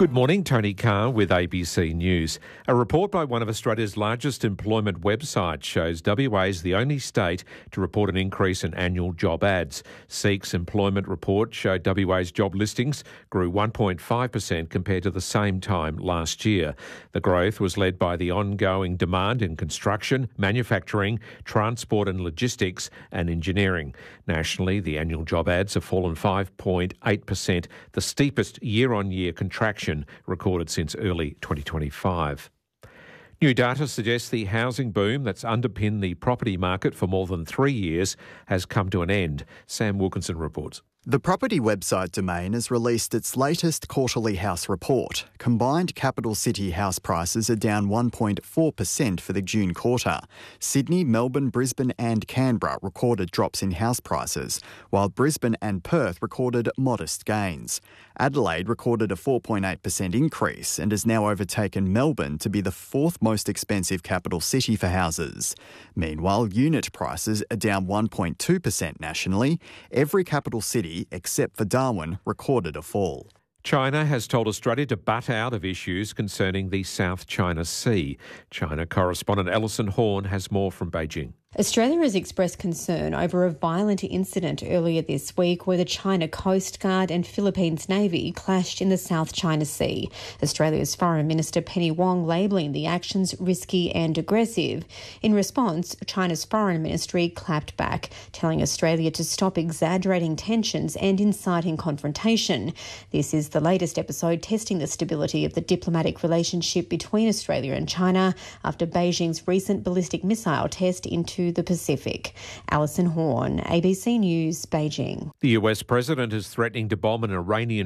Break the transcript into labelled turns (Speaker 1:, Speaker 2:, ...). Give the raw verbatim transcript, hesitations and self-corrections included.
Speaker 1: Good morning, Tony Carr with A B C News. A report by one of Australia's largest employment websites shows W A is the only state to report an increase in annual job ads. SEEK's employment report showed W A's job listings grew one point five percent compared to the same time last year. The growth was led by the ongoing demand in construction, manufacturing, transport and logistics and engineering. Nationally, the annual job ads have fallen five point eight percent, the steepest year-on-year contraction recorded since early twenty twenty-five. New data suggests the housing boom that's underpinned the property market for more than three years has come to an end. Sam Wilkinson reports.
Speaker 2: The property website Domain has released its latest quarterly house report. Combined capital city house prices are down one point four percent for the June quarter. Sydney, Melbourne, Brisbane and Canberra recorded drops in house prices, while Brisbane and Perth recorded modest gains. Adelaide recorded a four point eight percent increase and has now overtaken Melbourne to be the fourth most expensive capital city for houses. Meanwhile, unit prices are down one point two percent nationally. Every capital city except for Darwin, recorded a fall.
Speaker 1: China has told Australia to butt out of issues concerning the South China Sea. China correspondent Alison Horn has more from Beijing.
Speaker 3: Australia has expressed concern over a violent incident earlier this week where the China Coast Guard and Philippines Navy clashed in the South China Sea. Australia's Foreign Minister Penny Wong labelling the actions risky and aggressive. In response, China's Foreign Ministry clapped back, telling Australia to stop exaggerating tensions and inciting confrontation. This is the latest episode testing the stability of the diplomatic relationship between Australia and China after Beijing's recent ballistic missile test into the Pacific. Alison Horn, A B C News, Beijing.
Speaker 1: The U S president is threatening to bomb an Iranian